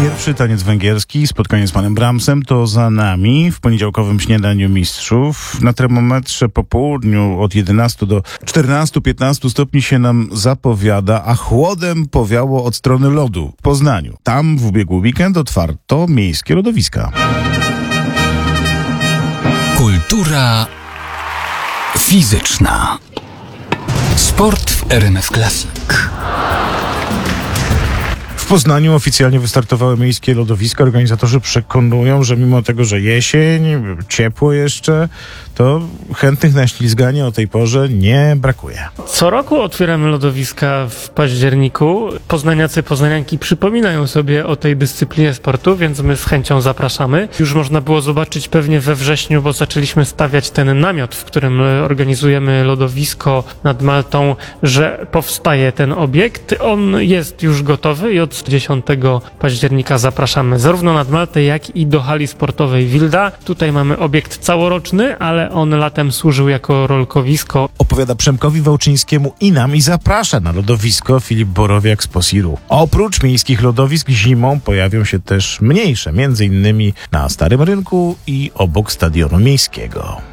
Pierwszy taniec węgierski, spotkanie z panem Brahmsem to za nami w poniedziałkowym śniadaniu mistrzów. Na termometrze po południu od 11 do 14-15 stopni się nam zapowiada, a chłodem powiało od strony lodu w Poznaniu. Tam w ubiegły weekend otwarto miejskie lodowiska. Kultura fizyczna. Sport w RMF Classic. W Poznaniu oficjalnie wystartowały miejskie lodowiska. Organizatorzy przekonują, że mimo tego, że jesień, ciepło jeszcze, to chętnych na ślizganie o tej porze nie brakuje. Co roku otwieramy lodowiska w październiku. Poznaniacy, poznanianki przypominają sobie o tej dyscyplinie sportu, więc my z chęcią zapraszamy. Już można było zobaczyć pewnie we wrześniu, bo zaczęliśmy stawiać ten namiot, w którym organizujemy lodowisko nad Maltą, że powstaje ten obiekt. On jest już gotowy i od 10 października zapraszamy zarówno nad Maltę, jak i do hali sportowej Wilda. Tutaj mamy obiekt całoroczny, ale on latem służył jako rolkowisko. Opowiada Przemkowi Wałczyńskiemu i nam i zaprasza na lodowisko Filip Borowiak z Posiru. Oprócz miejskich lodowisk zimą pojawią się też mniejsze, między innymi na Starym Rynku i obok Stadionu Miejskiego.